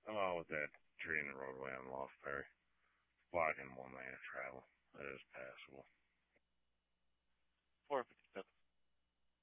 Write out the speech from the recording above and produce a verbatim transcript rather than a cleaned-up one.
Along with that tree in the roadway on Lost Ferry, blocking one lane of travel. It is passable.